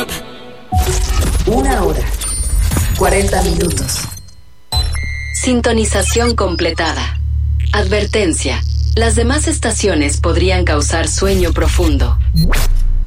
1 hora, 40 minutos. Sintonización completada. Advertencia. Las demás estaciones podrían causar sueño profundo.